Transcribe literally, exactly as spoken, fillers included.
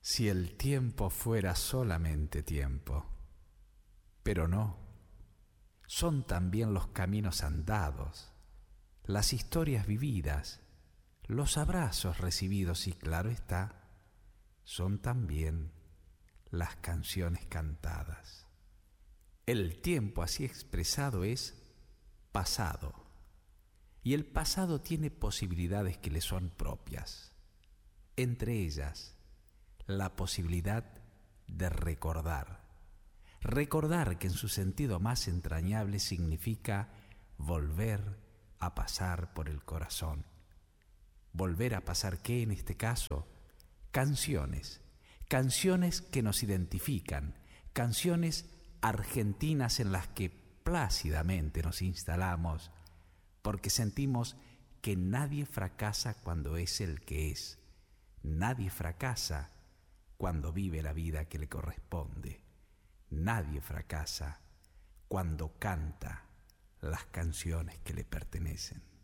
Si el tiempo fuera solamente tiempo, pero no, son también los caminos andados, las historias vividas, los abrazos recibidos y, claro está, son también las canciones cantadas. El tiempo así expresado es pasado, y el pasado tiene posibilidades que le son propias, entre ellas la posibilidad de recordar. Recordar, que en su sentido más entrañable significa volver a pasar por el corazón. Volver a pasar, ¿qué en este caso? Canciones, canciones que nos identifican, canciones argentinas en las que plácidamente nos instalamos, porque sentimos que nadie fracasa cuando es el que es, nadie fracasa cuando vive la vida que le corresponde, nadie fracasa cuando canta las canciones que le pertenecen.